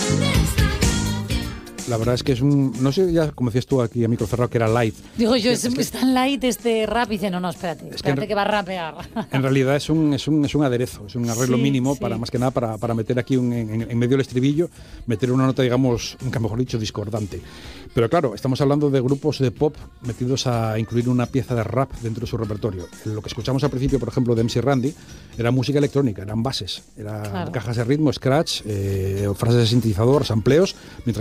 La verdad es que es un... No sé, ya como decías tú aquí a micro cerrado, que era light. Digo yo, es tan light este rap. Y dice, no, espérate que va a rapear. En realidad es un aderezo, es un arreglo mínimo para más que nada para meter aquí en medio del estribillo, meter una nota, digamos, nunca mejor dicho, discordante. Pero claro, estamos hablando de grupos de pop metidos a incluir una pieza de rap dentro de su repertorio. Lo que escuchamos al principio, por ejemplo, de MC Randy, era música electrónica, eran bases, eran cajas de ritmo, scratch, frases de sintetizador, sampleos, mientras